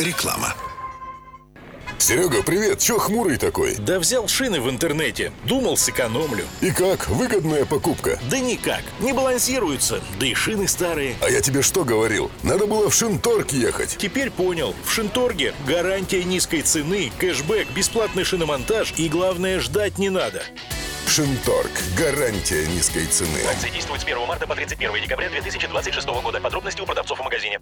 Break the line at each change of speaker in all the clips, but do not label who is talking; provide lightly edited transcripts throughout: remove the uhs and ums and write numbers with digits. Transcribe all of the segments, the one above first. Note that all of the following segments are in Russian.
Реклама.
Серега, привет! Чё хмурый такой?
Да взял шины в интернете. Думал, сэкономлю.
И как? Выгодная покупка?
Да никак. Не балансируются. Да и шины старые.
А я тебе что говорил? Надо было в Шинторг ехать.
Теперь понял. В Шинторге гарантия низкой цены, кэшбэк, бесплатный шиномонтаж и, главное, ждать не надо.
Шинторг. Гарантия низкой цены.
Акция действует с 1 марта по 31 декабря 2026 года. Подробности у продавцов в магазине.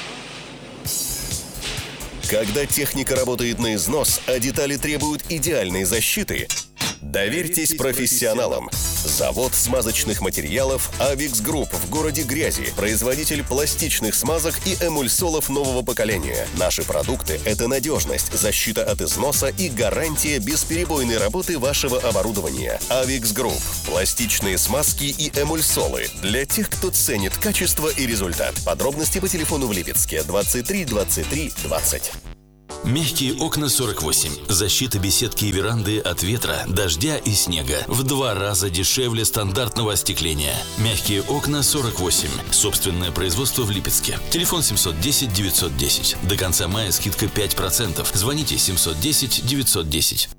Когда техника работает на износ, а детали требуют идеальной защиты, доверьтесь профессионалам. Завод смазочных материалов «Avix Group» в городе Грязи. Производитель пластичных смазок и эмульсолов нового поколения. Наши продукты – это надежность, защита от износа и гарантия бесперебойной работы вашего оборудования. «Avix Group» – пластичные смазки и эмульсолы для тех, кто ценит качество и результат. Подробности по телефону в Липецке 23 23 20.
Мягкие окна 48. Защита беседки и веранды от ветра, дождя и снега. В 2 раза дешевле стандартного остекления. Мягкие окна 48. Собственное производство в Липецке. Телефон 710 910. До конца мая скидка 5%. Звоните 710 910.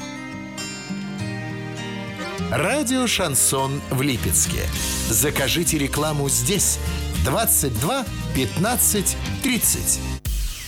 Радио «Шансон» в Липецке. Закажите рекламу здесь. 22 15 30.